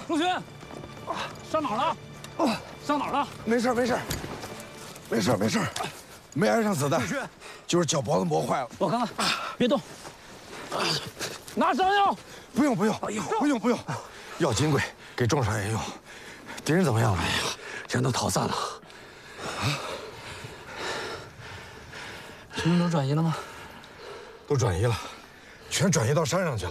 陆巡，上哪儿了？上哪儿了？ 没事没事，没挨上子弹，就是脚脖子磨坏了。 我看看，别动，拿伤药。 不用，药金贵，给重伤员用。敌人怎么样了？哎呀， 人都逃散了。士兵都转移了吗？ 都转移了，全转移到山上去了。